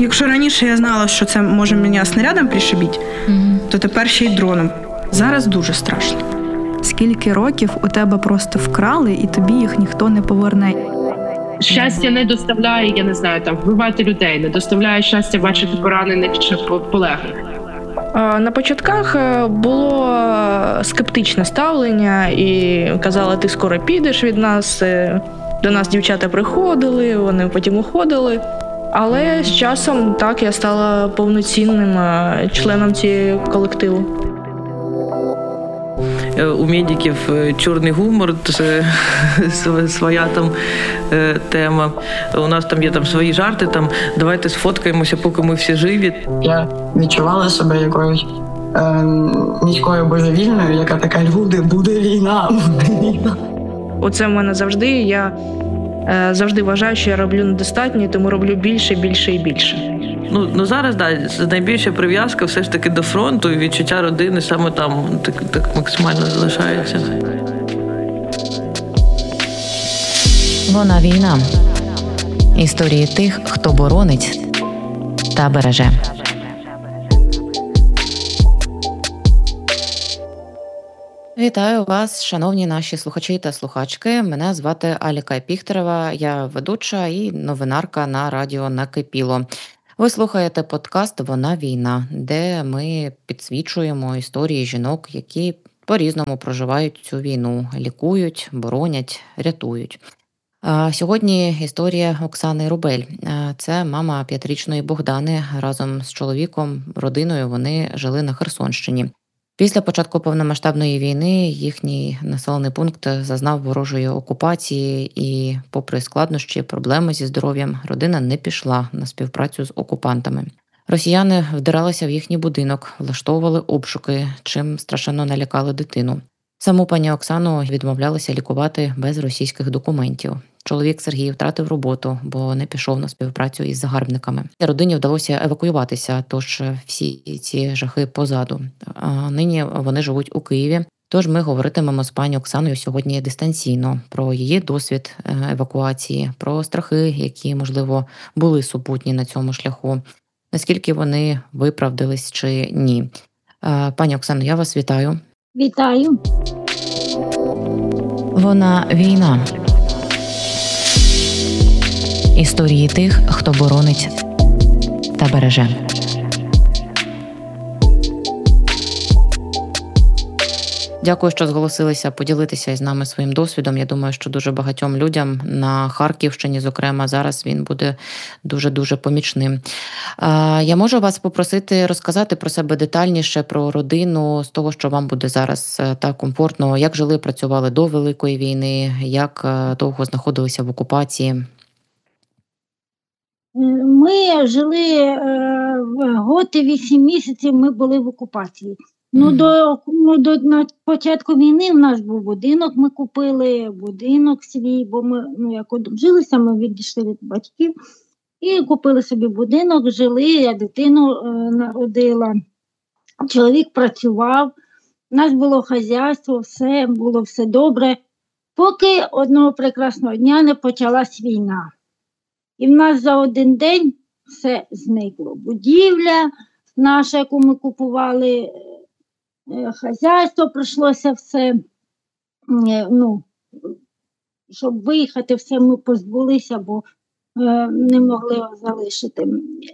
Якщо раніше я знала, що це може мене снарядом пришибити, то тепер ще й дроном. Зараз дуже страшно. Скільки років у тебе просто вкрали, і тобі їх ніхто не поверне? Щастя не доставляє, я не знаю, там вбивати людей, не доставляє щастя бачити поранених чи полеглих. На початках було скептичне ставлення і казали, ти скоро підеш від нас. До нас дівчата приходили, вони потім уходили. Але з часом так я стала повноцінним членом цього колективу. У медиків чорний гумор, це своя там тема. У нас там є там свої жарти, там давайте сфоткаємося, поки ми всі живі. Я відчувала себе якоюсь міською божевільною, яка така: люди, буде війна, буде війна. Оце в мене завжди. Я завжди вважаю, що я роблю недостатньо, тому роблю більше, більше і більше. Ну зараз, найбільша прив'язка все ж таки до фронту, і відчуття родини саме там так максимально залишається. Вона війна. Історії тих, хто боронить та береже. Вітаю вас, шановні наші слухачі та слухачки. Мене звати Аліка Піхтерева, я ведуча і новинарка на радіо «Накипіло». Ви слухаєте подкаст «Вона війна», де ми підсвічуємо історії жінок, які по-різному проживають цю війну, лікують, боронять, рятують. Сьогодні історія Оксани Рубель. Це мама 5-річної Богдани. Разом з чоловіком, родиною вони жили на Херсонщині. Після початку повномасштабної війни їхній населений пункт зазнав ворожої окупації і, попри складнощі, проблеми зі здоров'ям, родина не пішла на співпрацю з окупантами. Росіяни вдиралися в їхній будинок, влаштовували обшуки, чим страшенно налякали дитину. Саму пані Оксану відмовлялися лікувати без російських документів. Чоловік Сергій втратив роботу, бо не пішов на співпрацю із загарбниками. Родині вдалося евакуюватися, тож всі ці жахи позаду. Нині вони живуть у Києві. Тож ми говоритимемо з пані Оксаною сьогодні дистанційно про її досвід евакуації, про страхи, які, можливо, були супутні на цьому шляху, наскільки вони виправдались чи ні. Пані Оксано, я вас вітаю. Вітаю. Вона війна. Історії тих, хто боронить та береже. Дякую, що зголосилися поділитися із нами своїм досвідом. Я думаю, що дуже багатьом людям на Харківщині, зокрема, зараз він буде дуже-дуже помічним. Я можу вас попросити розказати про себе детальніше, про родину, з того, що вам буде зараз так комфортно, як жили, працювали до Великої війни, як довго знаходилися в окупації? Ми жили год і 8 місяців, ми були в окупації. На початку війни в нас був будинок, ми купили будинок свій, бо ми, як одружилися, ми відійшли від батьків і купили собі будинок, жили, я дитину народила, чоловік працював, у нас було хазяйство, було все добре, поки одного прекрасного дня не почалась війна. І в нас за один день все зникло. Будівля наша, яку ми купували, хазяйство, прийшлося все, щоб виїхати, все ми позбулися, бо не могли його залишити.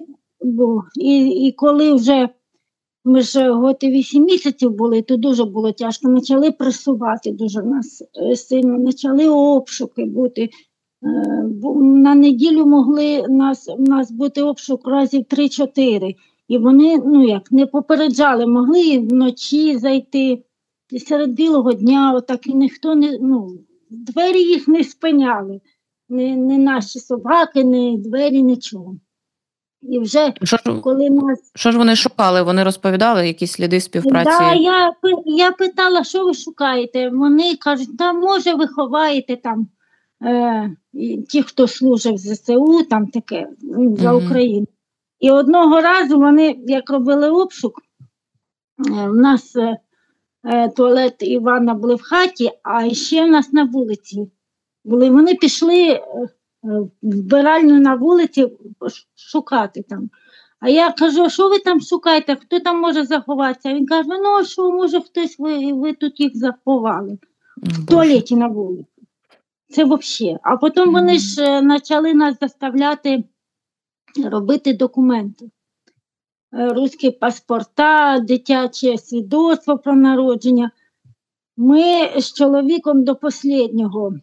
І коли вже ми ж год і 8 місяців були, то дуже було тяжко. Почали пресувати дуже нас сильно, почали обшуки бути. На неділю могли у нас бути обшук разів 3-4. І вони, не попереджали, могли і вночі зайти, і серед білого дня, отак, і ніхто двері їх не спиняли, не наші собаки, не двері, нічого. І вже, коли нас... Що ж вони шукали? Вони розповідали якісь сліди співпраці? Так, я питала, що ви шукаєте? Вони кажуть, може ви ховаєте там, ті, хто служив в ЗСУ, там таке, за Україну. І одного разу вони, як робили обшук, в нас туалет і ванна були в хаті, а ще в нас на вулиці були. Вони пішли вбиральню на вулиці шукати там. А я кажу, що ви там шукаєте, хто там може заховатися? А він каже, ну а що, може хтось, ви тут їх заховали в туалеті на вулиці. Це взагалі. А потім вони ж почали нас заставляти робити документи. Руські паспорта, дитяче свідоцтво про народження. Ми з чоловіком до останнього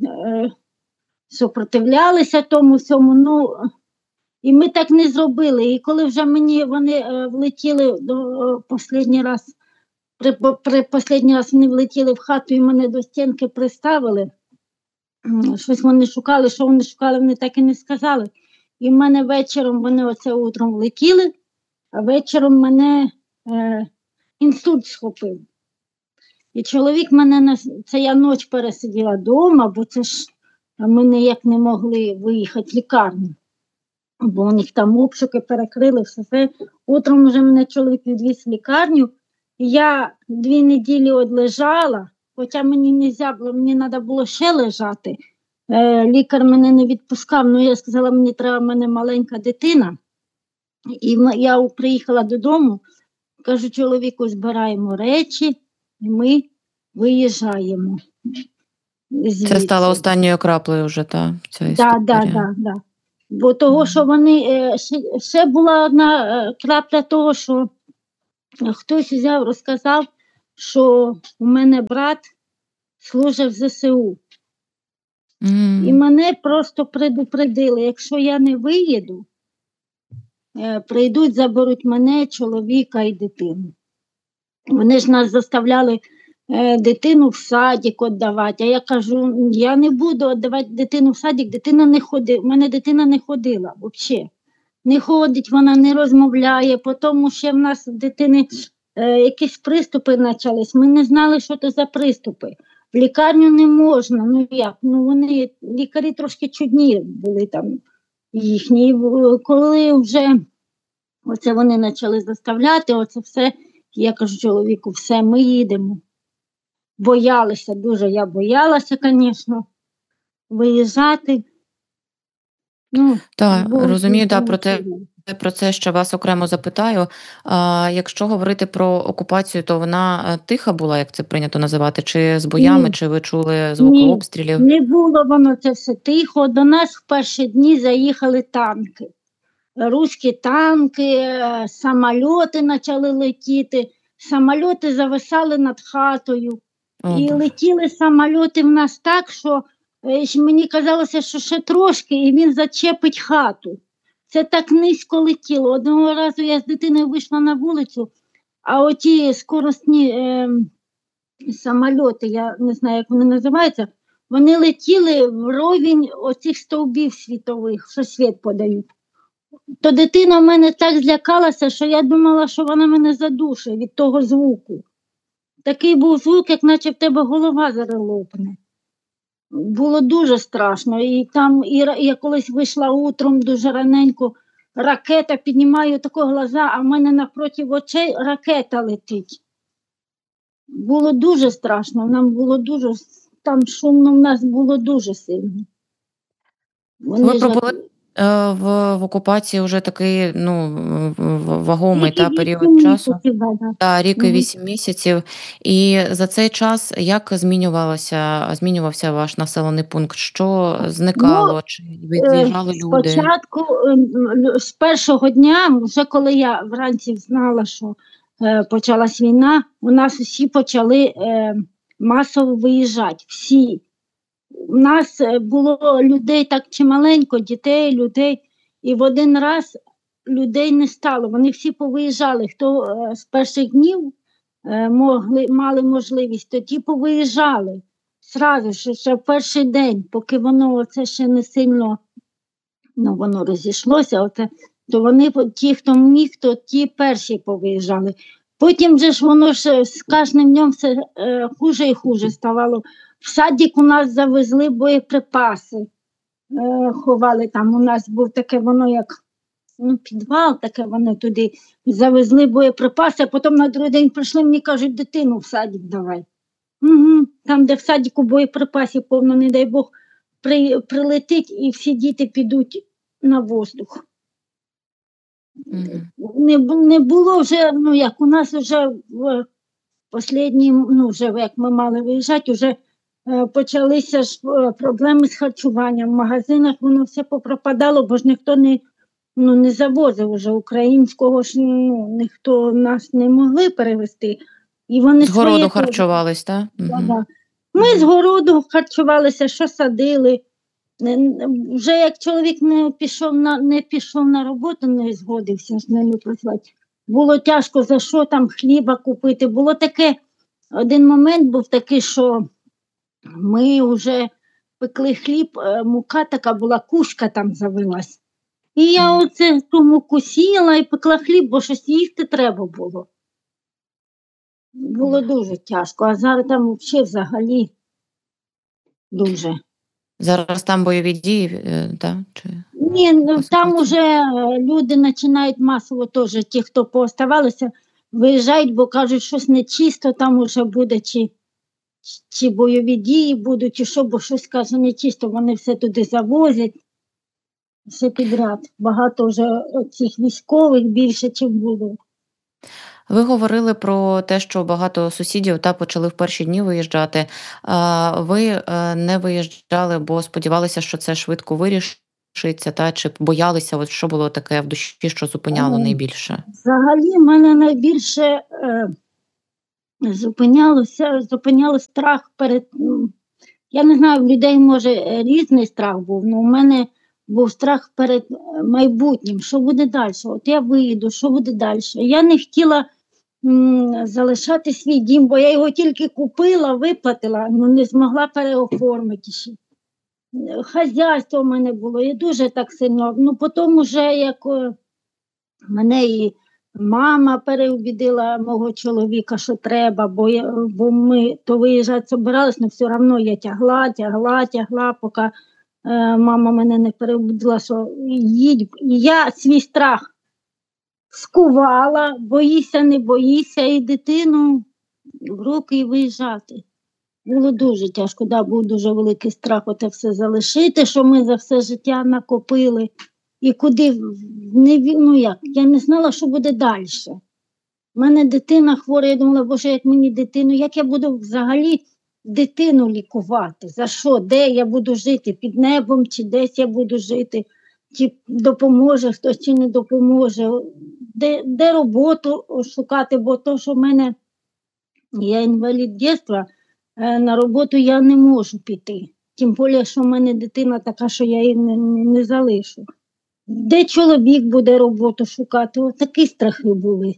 супротивлялися тому всьому, ну, і ми так не зробили. І коли вже вони влетіли останній раз, при останній раз вони влетіли в хату і мене до стінки приставили, щось вони шукали, що вони шукали, вони так і не сказали. І в мене вечором, вони оце утром влетіли, а вечором мене інсульт схопив. І чоловік мене, це я ніч пересиділа вдома, бо це ж ми ніяк не могли виїхати в лікарню. Бо у них там обшуки перекрили, все. Утром вже мене чоловік відвіз в лікарню. Я 2 неділі одлежала, хоча мені не можна було, мені треба було ще лежати. Лікар мене не відпускав, ну я сказала, мені треба, в мене маленька дитина. І я приїхала додому, кажу чоловіку, збираємо речі, і ми виїжджаємо. Це стало останньою краплею вже, так? Так. Бо того, що вони, ще була одна крапля того, що хтось взяв, розказав, що у мене брат служив в ЗСУ. І мене просто предупредили, якщо я не виїду, прийдуть, заберуть мене, чоловіка і дитину. Вони ж нас заставляли дитину в садик віддавати, а я кажу, я не буду віддавати дитину в садик, дитина не ходила, в мене дитина не ходила взагалі. Не ходить, вона не розмовляє, потім ще в нас в дитини якісь приступи почались, ми не знали, що це за приступи. В лікарню не можна, ну як, ну вони, лікарі трошки чудні були там їхні. Коли вже оце вони почали заставляти, оце все, я кажу чоловіку, все, ми їдемо. Боялися дуже, я боялася, звісно, виїжджати. Ну, Так, розумію, про це ще вас окремо запитаю. Якщо говорити про окупацію, то вона тиха була, як це прийнято називати, чи з боями, чи ви чули звуки обстрілів? Не було воно це все тихо. До нас в перші дні заїхали танки. Руські танки, самольоти почали летіти, самольоти зависали над хатою. І летіли самольоти в нас так, що мені казалося, що ще трошки, і він зачепить хату. Це так низько летіло. Одного разу я з дитиною вийшла на вулицю, а оті скоростні самольоти, я не знаю, як вони називаються, вони летіли вровень оцих стовбів світових, що світ подають. То дитина в мене так злякалася, що я думала, що вона мене задушить від того звуку. Такий був звук, як наче в тебе голова зараз лопне. Було дуже страшно. І там я колись вийшла утром дуже раненько, ракета, піднімаю тако глаза, а в мене напроти очей ракета летить. Було дуже страшно, нам було дуже, там шумно в нас було дуже сильно. Ви пробули в окупації вже такий вагомий період часу. Рік і 8 місяців. І за цей час як змінювався ваш населений пункт? Що зникало? Чи від'їжджали люди? Спочатку, з першого дня, вже коли я вранці знала, що почалась війна, у нас усі почали масово виїжджати. Всі. У нас було людей так чималенько, дітей, людей, і в один раз людей не стало. Вони всі повиїжджали. Хто з перших днів мали можливість, тоді повиїжджали. Зразу, ще в перший день, поки воно це ще не сильно воно розійшлося, то вони, ті, хто міг, то ті перші повиїжджали. Потім же ж воно ж з кожним днем все хуже і хуже ставало. В садик у нас завезли боєприпаси, ховали там, у нас був таке воно як підвал, таке вони туди завезли боєприпаси, а потім на другий день прийшли, мені кажуть, дитину в садик давай. Там, де в садику боєприпасів повно, не дай Бог, прилетить і всі діти підуть на воздух. Мгм. Не було вже, як у нас вже в останній, вже як ми мали виїжджати, вже почалися ж проблеми з харчуванням. В магазинах воно все попропадало, бо ж ніхто не завозив уже українського ж, ніхто нас не могли перевезти. І вони З городу своє харчувались, так? Да. Ми з городу харчувалися, що садили. Вже як чоловік не пішов на роботу, не згодився з ними працювати. Було тяжко, за що там хліба купити. Було таке, один момент був такий, що ми вже пекли хліб, мука така була, кушка там завелась. І я оце ту муку сіяла і пекла хліб, бо щось їсти треба було. Було дуже тяжко, а зараз там взагалі дуже. Зараз там бойові дії, так? Ні, там уже люди починають масово теж, ті, хто пооставалися, виїжджають, бо кажуть, щось нечисто там уже буде, чи бойові дії будуть, чи що, бо щось, каже, нечисто, вони все туди завозять, все підряд. Багато вже цих військових більше, чим було. Ви говорили про те, що багато сусідів почали в перші дні виїжджати. Ви не виїжджали, бо сподівалися, що це швидко вирішиться, чи боялися, що було таке в душі, що зупиняло найбільше? Взагалі, мене найбільше зупиняло страх перед, я не знаю, в людей, може, різний страх був, але у мене був страх перед майбутнім, що буде далі. От я виїду, що буде далі. Я не хотіла залишати свій дім, бо я його тільки купила, виплатила, не змогла переоформити ще. Хазяйство в мене було, і дуже так сильно. Потім вже, як мене і мама переубідила мого чоловіка, що треба, бо ми то виїжджати збиралися, але все одно я тягла, поки мама мене не переубідила, що їдь. І я свій страх скувала, боїся, не боїся, і дитину в руки і виїжджати. Було дуже тяжко, був дуже великий страх оте все залишити, що ми за все життя накопили. І куди, я не знала, що буде далі. У мене дитина хвора, я думала, боже, як мені дитину, як я буду взагалі дитину лікувати, за що, де я буду жити, під небом, чи десь я буду жити, чи допоможе хтось, чи не допоможе, де роботу шукати, бо то, що в мене, я інвалід дитинства, на роботу я не можу піти. Тим більше, що в мене дитина така, що я її не залишу. Де чоловік буде роботу шукати? Ось такі страхи були.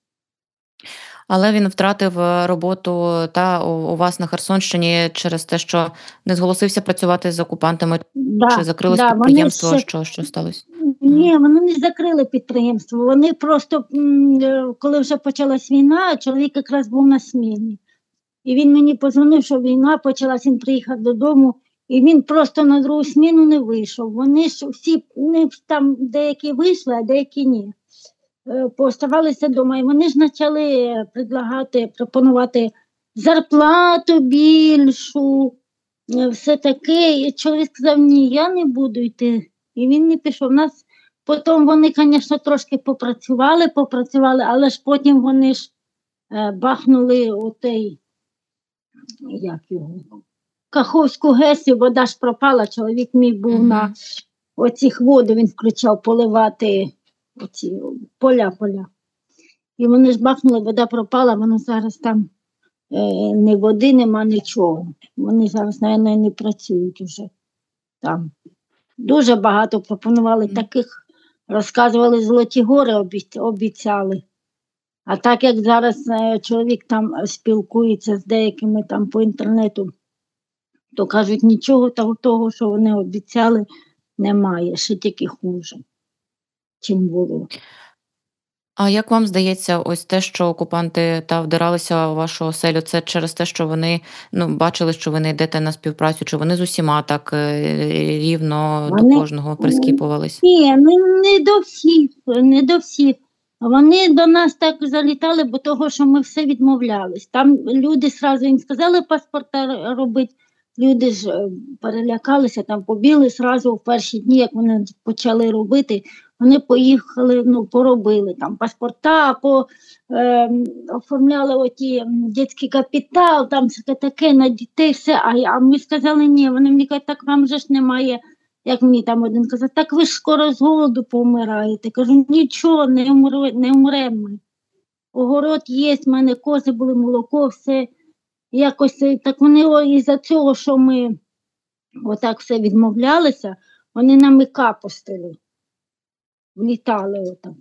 Але він втратив роботу у вас на Херсонщині через те, що не зголосився працювати з окупантами, чи закрилось підприємство, що сталося? Ні, вони не закрили підприємство. Вони просто, коли вже почалась війна, чоловік якраз був на сміні. І він мені подзвонив, що війна почалась, він приїхав додому, і він просто на другу сміну не вийшов. Вони ж всі, там деякі вийшли, а деякі ні. Пооставалися вдома, і вони ж почали пропонувати зарплату більшу, все таке. І чоловік сказав, ні, я не буду йти. І він не пішов. Потім вони, звісно, трошки попрацювали, але ж потім вони ж бахнули отей, як його, Каховську ГЕС, і вода ж пропала, чоловік мій був на оцих воду, він включав поливати оці поля. І вони ж бахнули, вода пропала, воно зараз там ні води нема, нічого. Вони зараз, мабуть, не працюють вже там. Дуже багато пропонували таких, розказували, Золоті Гори обіцяли. А так як зараз чоловік там спілкується з деякими там по інтернету, то кажуть, нічого того, що вони обіцяли, немає, ще тільки хуже, чим було. А як вам здається, ось те, що окупанти вдиралися у вашу оселю, це через те, що вони бачили, що ви не йдете на співпрацю, чи вони з усіма так рівно до кожного прискіпувались? Ні, не до всіх. Вони до нас так залітали, бо того, що ми все відмовлялись. Там люди одразу їм сказали паспорта робити, люди ж перелякалися, там побігли зразу в перші дні, як вони почали робити, вони поїхали, поробили там паспорта, оформляли оті дитячий капітал, там все таке на дітей, все. А ми сказали, ні, вони мені кажуть, так вам же ж немає, як мені там один казав, так ви ж скоро з голоду помираєте. Кажу, нічого, не умремо ми. Огород є, в мене кози були, молоко, все. Якось так вони із-за цього, що ми отак все відмовлялися, вони нами капустили. Влітали отак.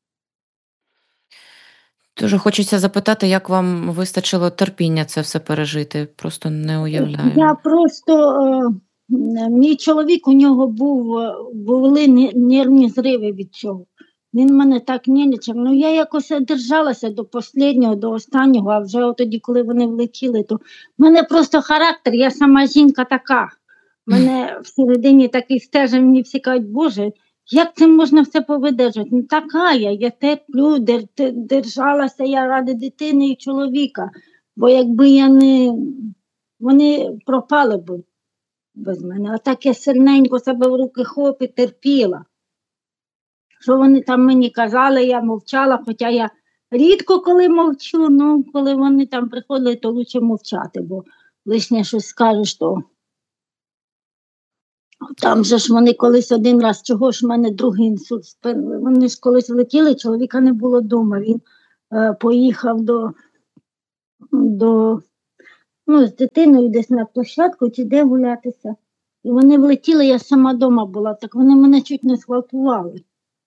Дуже хочеться запитати, як вам вистачило терпіння це все пережити? Просто не уявляю. Я просто, мій чоловік, у нього були нервні зриви від цього. Він мене так нервничав. Я якось держалася до останнього, до останнього, а вже тоді, коли вони влетіли, то в мене просто характер, я сама жінка така. В мене всередині такий стежень, мені всі кажуть, Боже, як це можна все повидержати? Така я терплю, держалася я ради дитини і чоловіка, бо якби я не, вони пропали б без мене. А так я сильненько себе в руки хоп і терпіла. Що вони там мені казали, я мовчала, хоча я рідко коли мовчу, коли вони там приходили, то краще мовчати, бо лишнє щось скажеш, то там же ж вони колись один раз, чого ж в мене другий інсульт, вони ж колись влетіли, чоловіка не було вдома, він поїхав з дитиною десь на площадку чи де гулятися. І вони влетіли, я сама вдома була, так вони мене чуть не зґвалтували.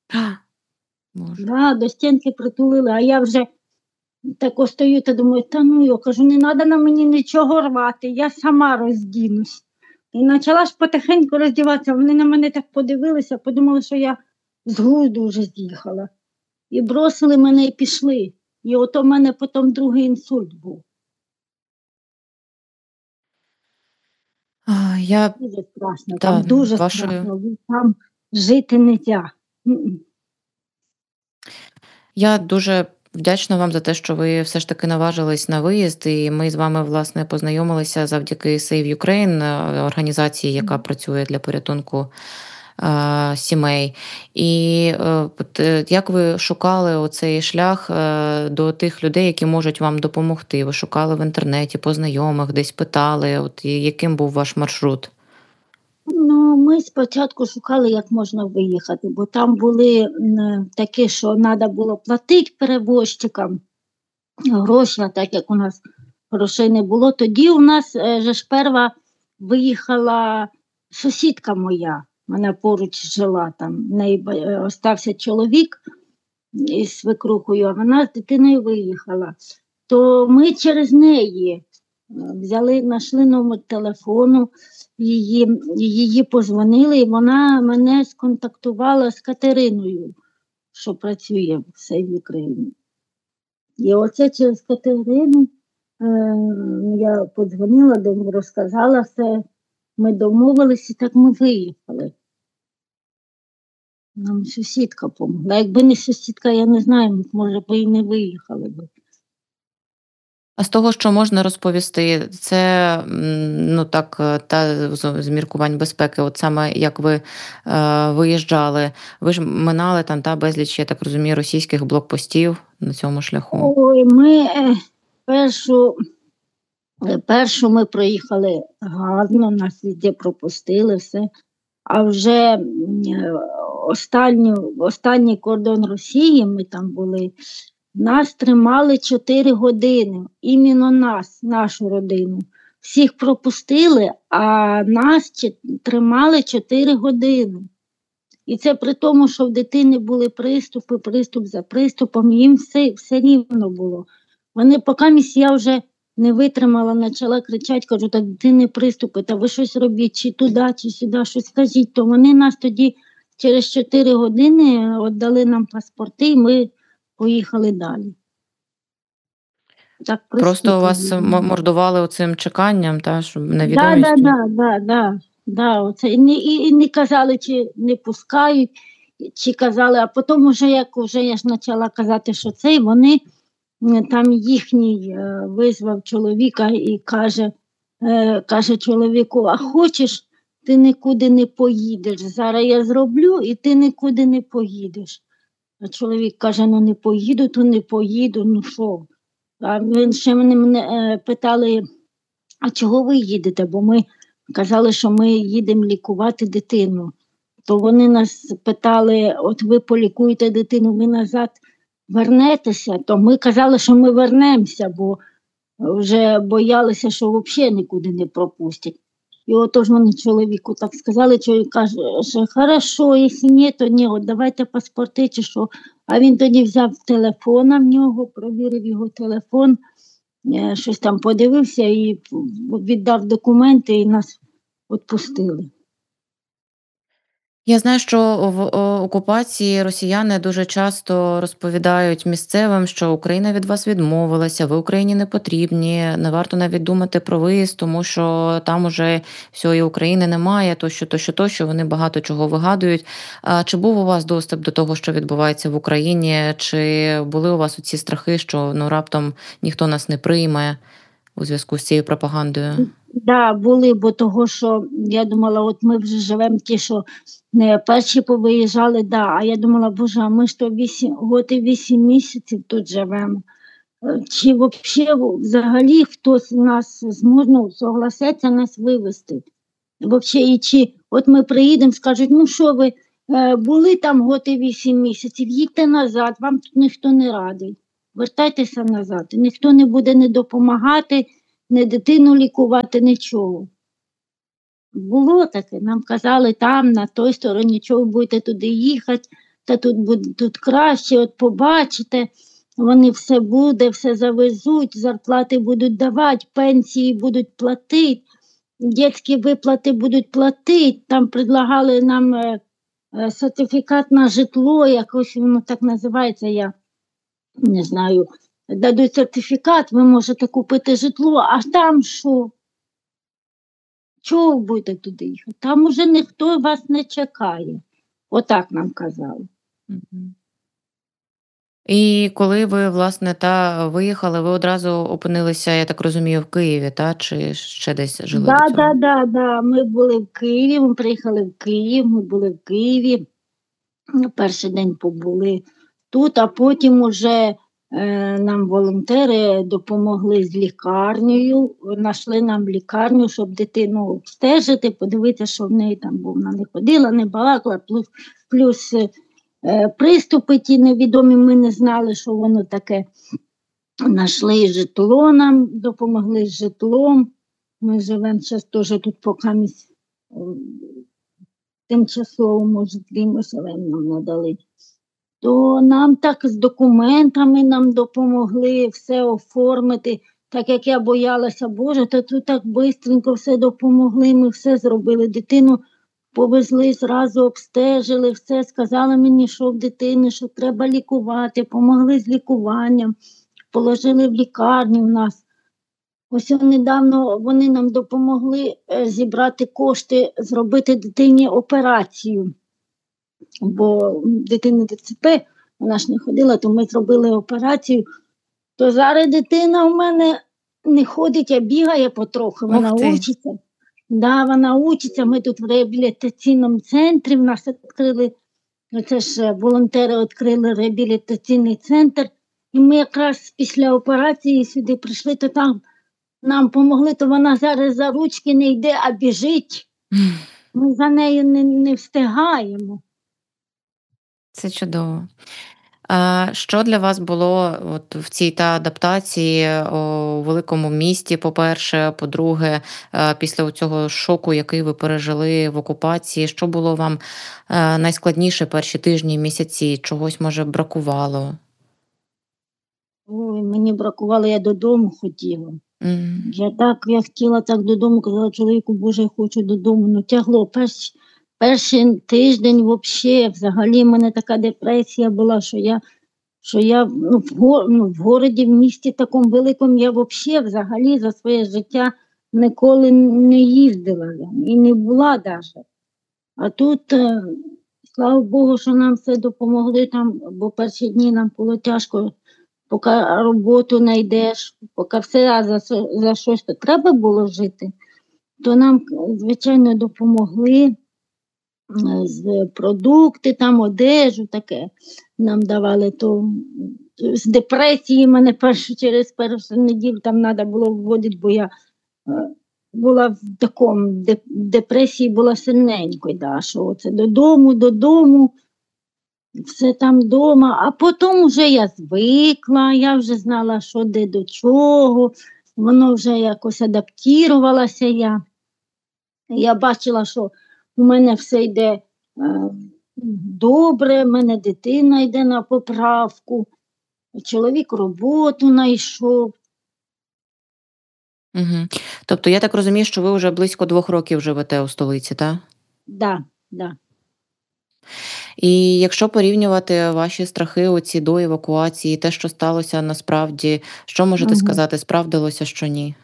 До стінки притулили, а я вже так стою та думаю, я кажу, не треба на мені нічого рвати, я сама роздінусь. І почала ж потихеньку роздіватися, вони на мене так подивилися, подумали, що я з глузду вже з'їхала. І бросили мене і пішли. І ото в мене потім другий інсульт був. Дуже страшно, там дуже страшно, там жити не можна. Я дуже вдячна вам за те, що ви все ж таки наважились на виїзд, і ми з вами, власне, познайомилися завдяки Save Ukraine, організації, яка працює для порятунку сімей. І як ви шукали оцей шлях до тих людей, які можуть вам допомогти? Ви шукали в інтернеті, по знайомих, десь питали, яким був ваш маршрут? Ми спочатку шукали, як можна виїхати, бо там були такі, що треба було платити перевозчикам гроші, а так як у нас грошей не було. Тоді у нас ж перша виїхала сусідка моя, вона поруч жила там, в неї остався чоловік із свекрухою, а вона з дитиною виїхала. То ми через неї знайшли номер телефону, її позвонили, і вона мене сконтактувала з Катериною, що працює в Save Ukraine. І оце через Катерину я подзвонила, розказала все, ми домовились, і так ми виїхали. Нам сусідка допомогла. Якби не сусідка, я не знаю, може б і не виїхали б. А з того, що можна розповісти, це з міркувань безпеки, от саме як ви виїжджали, ви ж минали там безліч, я так розумію, російських блокпостів на цьому шляху. Ой, ми першу ми проїхали гарно, нас везде пропустили все, а вже останній кордон Росії, ми там були, нас тримали 4 години, іменно нас, нашу родину. Всіх пропустили, а нас тримали 4 години. І це при тому, що в дитини були приступи, приступ за приступом, їм все рівно було. Вони, поки я вже не витримала, почала кричати, кажу, так дитини приступи, та ви щось робіть, чи туди, чи сюди, щось скажіть. То вони нас тоді через 4 години віддали нам паспорти, і ми поїхали далі. Так, просто вас мордували оцим чеканням, щоб невідомістю? Так. Оце. І не казали, чи не пускають, чи казали, а потім вже я ж почала казати, що це, вони, там їхній визвав чоловіка і каже, каже чоловіку, а хочеш, ти нікуди не поїдеш. Зараз я зроблю, і ти нікуди не поїдеш. А чоловік каже, ну не поїду, то не поїду, ну що? А він ще мене питали, а чого ви їдете? Бо ми казали, що ми їдемо лікувати дитину. То вони нас питали, от ви полікуєте дитину, ви назад вернетеся? То ми казали, що ми вернемося, бо вже боялися, що взагалі нікуди не пропустять. І отож вони чоловіку так сказали, чоловік каже, що хорошо, якщо ні, то ні, от давайте паспорти чи що. А він тоді взяв телефон в нього, провірив його телефон, щось там подивився і віддав документи, і нас відпустили. Я знаю, що в окупації росіяни дуже часто розповідають місцевим, що Україна від вас відмовилася, ви Україні не потрібні, не варто навіть думати про виїзд, тому що там уже всієї України немає, тощо, вони багато чого вигадують. Чи був у вас доступ до того, що відбувається в Україні, чи були у вас оці страхи, що раптом ніхто нас не прийме у зв'язку з цією пропагандою? Да, були, бо того, що я думала, от ми вже живемо ті, що перші повиїжджали, да, а я думала, боже, а ми ж то 8 місяців тут живемо. Чи взагалі хтось нас зможе согласиться нас вивезти? І чи от ми приїдемо, скажуть, ну що ви, були там 8 місяців, їдьте назад, вам тут ніхто не радий. Вертайтеся назад, ніхто не буде не допомагати, не дитину лікувати, нічого. Було таке, нам казали, там, на той стороні, чого ви будете туди їхати, та тут краще, от побачите, вони все буде, все завезуть, зарплати будуть давати, пенсії будуть платити, дитячі виплати будуть платити, там предлагали нам сертифікат на житло, якось воно так називається, я не знаю, дадуть сертифікат, ви можете купити житло, а там що? Чого ви будете туди їхати? Там уже ніхто вас не чекає. Отак нам казали. І коли ви, власне, виїхали, ви одразу опинилися, я так розумію, в Києві, чи ще десь жили до цього? Да. Ми були в Києві, ми приїхали в Київ, ми були в Києві. Перший день побули тут, а потім уже нам волонтери допомогли з лікарнею, знайшли нам лікарню, щоб дитину обстежити, подивитися, що в неї там, бо вона не ходила, не балакала, плюс приступи ті невідомі, ми не знали, що воно таке. Знайшли житло нам, допомогли з житлом. Ми живемо зараз теж тут поки тимчасовому житлі, ми живемо, нам надали. То нам так з документами нам допомогли все оформити, так як я боялася, боже, то тут так швидко все допомогли, ми все зробили, дитину повезли, зразу обстежили, все, сказали мені, що в дитини, що треба лікувати, помогли з лікуванням, положили в лікарню в нас. Ось недавно вони нам допомогли зібрати кошти, зробити дитині операцію. Бо дитина ДЦП, вона ж не ходила, то ми зробили операцію. То зараз дитина у мене не ходить, а бігає потроху, вона учиться. Да, вона учиться, ми тут в реабілітаційному центрі, в нас відкрили, це ж волонтери відкрили реабілітаційний центр. І ми якраз після операції сюди прийшли, то там нам допомогли, то вона зараз за ручки не йде, а біжить. Ми за нею не встигаємо. Це чудово. Що для вас було в цій адаптації у великому місті, по-перше, по-друге, після цього шоку, який ви пережили в окупації, що було вам найскладніше перші тижні, місяці, чогось, може, бракувало? Ой, мені бракувало, я додому хотіла. Я хотіла так додому, казала чоловіку, боже, я хочу додому, тягло. Перший тиждень взагалі в мене така депресія була, що я в городі, в місті такому великому, я взагалі за своє життя ніколи не їздила і не була навіть. А тут, слава Богу, що нам все допомогли там, бо перші дні нам було тяжко поки роботу знайдеш, поки все за щось то треба було жити, то нам, звичайно, допомогли з продукти, там одежу таке нам давали, то з депресії мене через першу неділю там треба було вводити, бо я була в такому депресії, була сильненькою, да, що це додому, все там вдома, а потім вже я звикла, я вже знала, що де до чого, воно вже якось адаптувалася я. Я бачила, що у мене все йде добре, в мене дитина йде на поправку, чоловік роботу знайшов. Угу. Тобто я так розумію, що ви вже близько 2 років живете у столиці, так? Да. І якщо порівнювати ваші страхи оці до евакуації, те, що сталося насправді, що можете сказати, справдилося, що ні?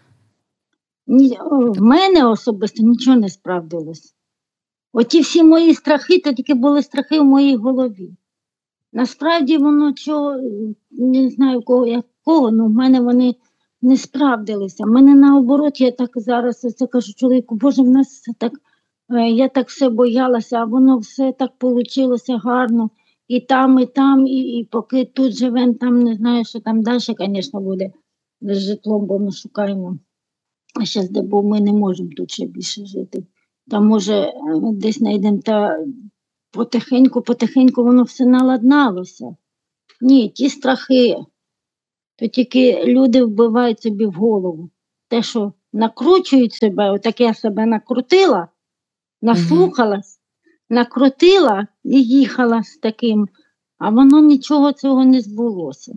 В мене особисто нічого не справдилось. Оті всі мої страхи, то тільки були страхи в моїй голові. Насправді воно чого, не знаю кого, але в мене вони не справдилися. В мене наоборот, я так зараз це кажу чоловіку, Боже, в нас все так, я так все боялася, а воно все так вийшло гарно. І там, і поки тут живемо, там не знаю, що там далі, звісно, буде з житлом, бо ми шукаємо. А зараз, бо ми не можемо тут ще більше жити. Там, може, десь знайдемо, та потихеньку воно все наладналося. Ні, ті страхи, то тільки люди вбивають собі в голову. Те, що накручують себе, отак я себе накрутила, наслухалась, накрутила і їхала з таким, а воно нічого цього не збулося.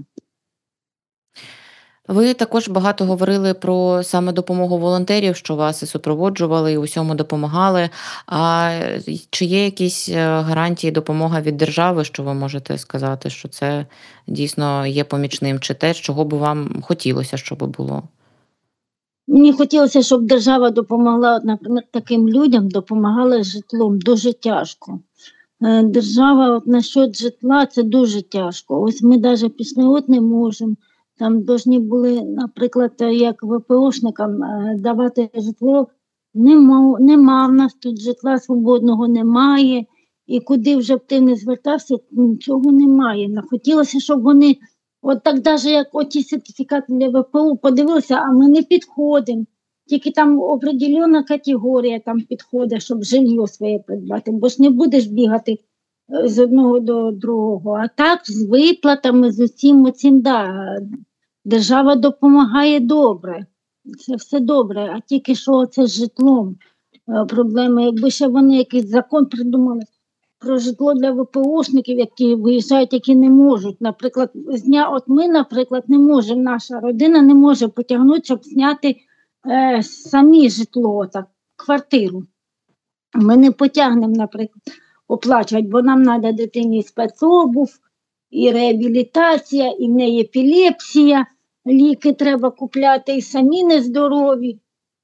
Ви також багато говорили про саме допомогу волонтерів, що вас і супроводжували, і усьому допомагали. А чи є якісь гарантії, допомога від держави, що ви можете сказати, що це дійсно є помічним? Чи те, чого б вам хотілося, щоб було? Мені хотілося, щоб держава допомогла, наприклад, таким людям, допомагала з житлом. Дуже тяжко. Держава насчет житла – це дуже тяжко. Ось ми навіть пішли, не можемо. Там повинні були, наприклад, як ВПОшникам давати житло. Нема в нас тут житла свободного, немає. І куди вже б ти не звертався, нічого немає. Хотілося, щоб вони, от так навіть як оті сертифікати для ВПО, подивилися, а ми не підходимо. Тільки там определена категорія там підходить, щоб жилье своє придбати. Бо ж не будеш бігати з одного до другого. А так, з виплатами, з усім оцим, да, держава допомагає добре. Це все добре, а тільки що це з житлом проблеми. Якби ще вони якийсь закон придумали про житло для ВПОшників, які виїжджають, які не можуть. Наприклад, от ми, наприклад, не можемо, наша родина не може потягнути, щоб зняти самі житло, так, квартиру. Ми не потягнемо, наприклад, оплачувати, бо нам треба дитині спецобув, і реабілітація, і в неї епілепсія, ліки треба купляти, і самі нездорові.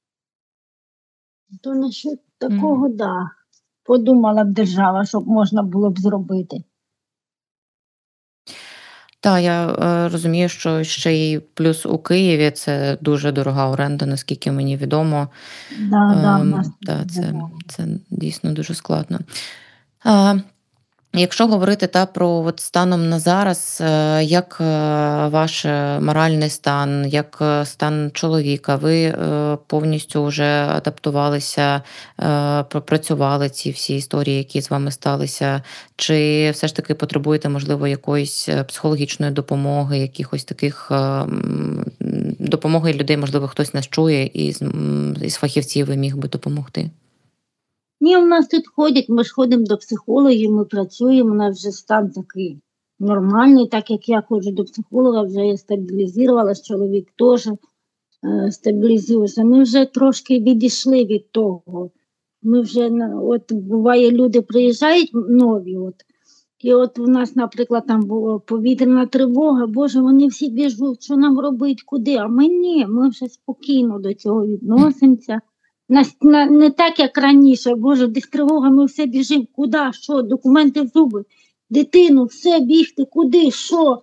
То насчет такого, да, подумала б держава, щоб можна було б зробити. Так, я розумію, що ще й плюс у Києві це дуже дорога оренда, наскільки мені відомо. Це дійсно дуже складно. Якщо говорити про станом на зараз, як ваш моральний стан, як стан чоловіка, ви повністю вже адаптувалися, пропрацювали ці всі історії, які з вами сталися, чи все ж таки потребуєте, можливо, якоїсь психологічної допомоги, якихось таких допомоги людей, можливо, хтось нас чує із фахівців і міг би допомогти? Ні, у нас тут ходять, ми ж ходимо до психологів, ми працюємо, у нас вже стан такий нормальний, так як я ходжу до психолога, вже я стабілізувалася, чоловік теж стабілізувався. Ми вже трошки відійшли від того. Ми вже, от буває, люди приїжджають нові, і от у нас, наприклад, там була повітряна тривога, Боже, вони всі біжуть, що нам робити, куди, а ми ні, ми вже спокійно до цього відносимося. Не так, як раніше, Боже, десь тривога, ми все біжимо, куди, що, документи в зуби, дитину, все, бігти, куди, що.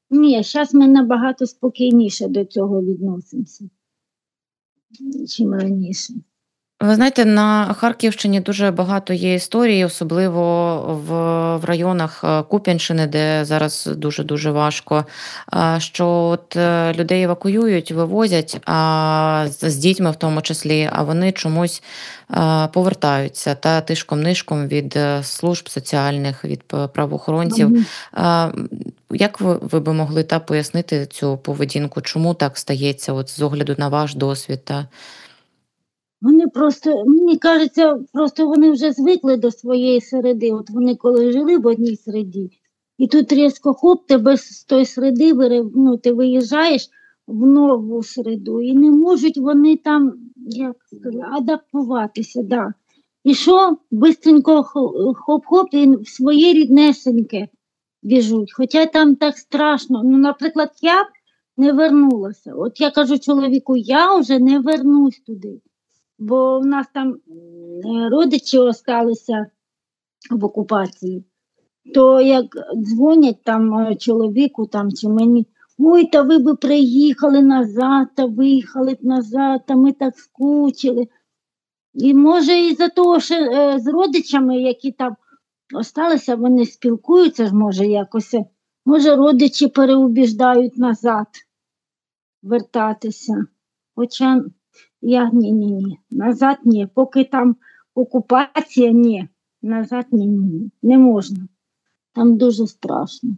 Ні, зараз ми набагато спокійніше до цього відносимося, чим раніше. Ви знаєте, на Харківщині дуже багато є історій, особливо в районах Куп'янщини, де зараз дуже-дуже важко, що от людей евакуюють, вивозять, з дітьми в тому числі, а вони чомусь повертаються та тишком-нишком від служб соціальних, від правоохоронців. Мгм. Як ви би могли пояснити цю поведінку? Чому так стається, от з огляду на ваш досвід? Вони просто, мені кажеться, просто вони вже звикли до своєї середи. От вони коли жили в одній середі, і тут різко хоп, тебе з тої середи ти виїжджаєш в нову середу, і не можуть вони там, як сказати, адаптуватися. Да. І що? Бистренько хоп-хоп, і в своє ріднесеньке біжуть. Хоча там так страшно. Ну, наприклад, я б не вернулася. От я кажу чоловіку, я вже не вернусь туди. Бо в нас там родичі залишилися в окупації, то як дзвонять там чоловіку там, чи мені, ой, та ви би приїхали назад, та виїхали б назад, та ми так скучили. І може із-за того, що з родичами, які там залишилися, вони спілкуються ж, може якось, може родичі переубіждають назад вертатися. Хоча я ні. Назад ні. Поки там окупація, ні. Назад ні. Не можна. Там дуже страшно.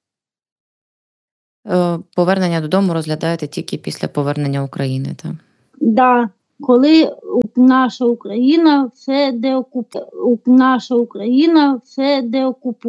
Повернення додому розглядаєте тільки після повернення України, так? Да, коли наша Україна все деокупована.